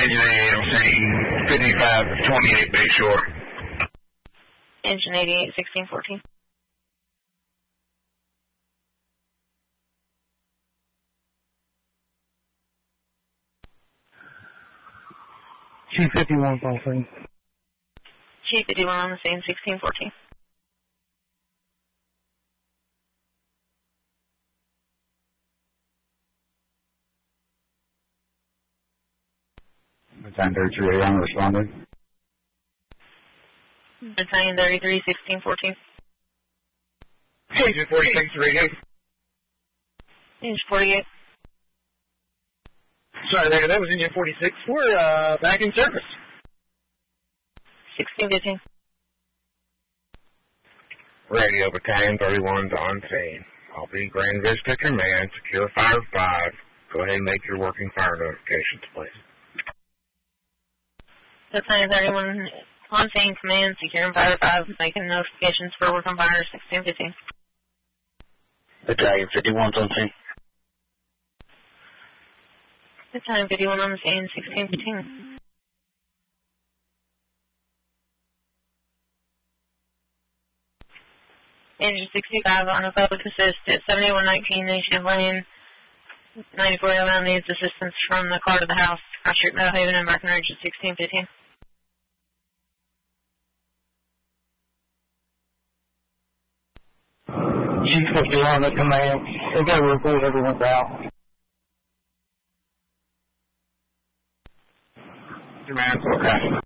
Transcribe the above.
Engine 88 on scene, 5528 Bayshore. Engine 88, 1614. Chief 51 on scene. Chief 51 on the scene, 1614. Battalion 33 on responding. Battalion 33, 1614. Engine 46 reading. Engine 48. Sorry, Raider, that was Engine 46. We're back in service. 1615. Radio Battalion 31's on scene. I'll be Grand Vista Command, secure fire 5. Go ahead and make your working fire notifications, please. Battalion 31 on scene, command, securing fire 5, making notifications for work on fire, 1615. Battalion 51's on scene. Battalion 51 on the scene, 1615. Engine 65 on a public assist at 7119 Nation Lane. 9411 needs assistance from the car to the house. Cross Street, Meadow Haven, and Breckenridge at 1615. G51 at command. They got to report everyone's out. Command, okay.